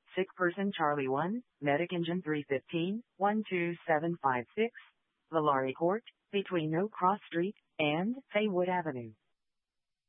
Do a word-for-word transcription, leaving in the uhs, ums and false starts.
Sick person Charlie one, Medic Engine three fifteen, one two seven five six, Valari Court, between No Cross Street and Faywood Avenue.